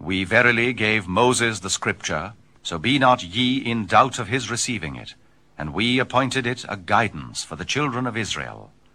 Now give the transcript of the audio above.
We verily gave Moses the scripture, so be not ye in doubt of his receiving it. And we appointed it a guidance for the children of Israel.